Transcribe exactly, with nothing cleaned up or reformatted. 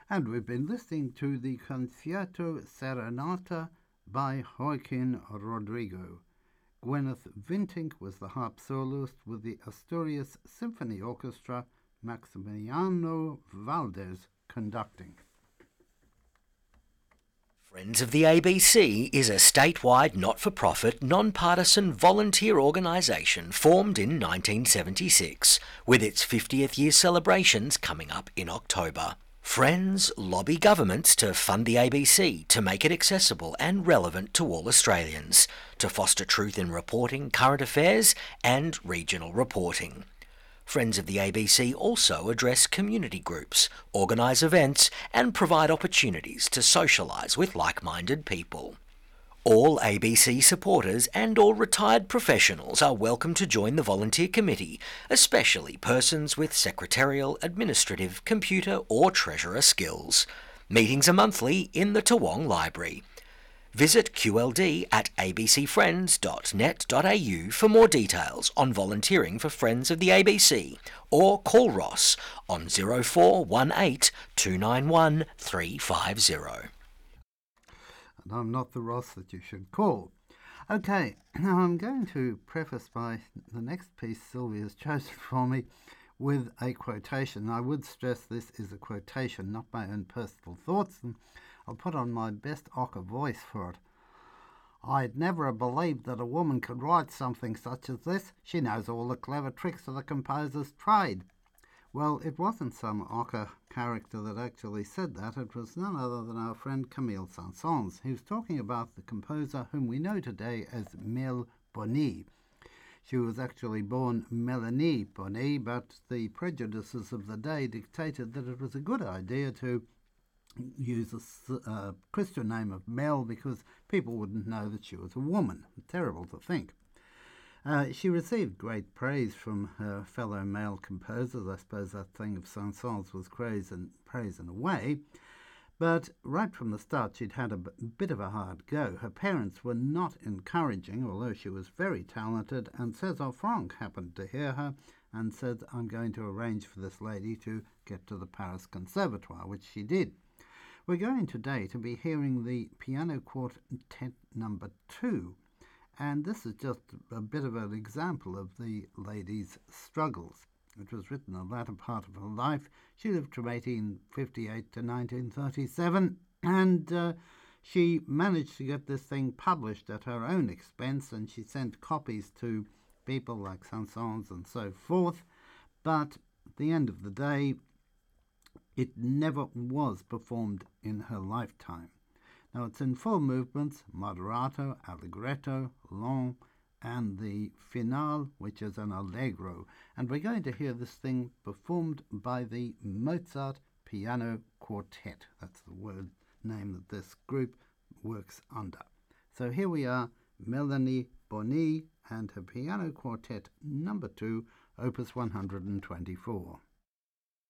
And we've been listening to the Concierto Serenata by Joaquin Rodrigo. Gwyneth Vintink was the harp soloist with the Asturias Symphony Orchestra, Maximiliano Valdez conducting. Friends of the A B C is a statewide not-for-profit, non-partisan volunteer organisation formed in nineteen seventy-six, with its fiftieth year celebrations coming up in October. Friends lobby governments to fund the A B C to make it accessible and relevant to all Australians, to foster truth in reporting, current affairs and regional reporting. Friends of the A B C also address community groups, organise events and provide opportunities to socialise with like-minded people. All A B C supporters and all retired professionals are welcome to join the volunteer committee, especially persons with secretarial, administrative, computer or treasurer skills. Meetings are monthly in the Toowong Library. Visit Q L D at a b c friends dot net dot a u for more details on volunteering for Friends of the A B C, or call Ross on zero four one eight two nine one three five zero. And I'm not the Ross that you should call. Okay, now I'm going to preface by the next piece Sylvia's chosen for me with a quotation. I would stress this is a quotation, not my own personal thoughts, and I'll put on my best Ocker voice for it. I'd never have believed that a woman could write something such as this. She knows all the clever tricks of the composer's trade. Well, it wasn't some Ocker character that actually said that. It was none other than our friend Camille Saint-Saëns. He was talking about the composer whom we know today as Mel Boni. She was actually born Melanie Boni, but the prejudices of the day dictated that it was a good idea to use a uh, Christian name of Mel because people wouldn't know that she was a woman. Terrible to think. Uh, she received great praise from her fellow male composers. I suppose that thing of Saint-Saëns was praise and praise in a way. But right from the start, she'd had a b- bit of a hard go. Her parents were not encouraging, although she was very talented, and César Franck happened to hear her and said, I'm going to arrange for this lady to get to the Paris Conservatoire, which she did. We're going today to be hearing the Piano Quartet number two, and this is just a bit of an example of the lady's struggles. It was written in the latter part of her life. She lived from eighteen fifty-eight to nineteen thirty-seven, and uh, she managed to get this thing published at her own expense, and she sent copies to people like Saint-Saëns and so forth. But at the end of the day, it never was performed in her lifetime. Now it's in four movements: moderato, allegretto, lent, and the finale, which is an allegro. And we're going to hear this thing performed by the Mozart Piano Quartet. That's the word name that this group works under. So here we are, Melanie Boni and her Piano Quartet number two, opus one hundred twenty-four.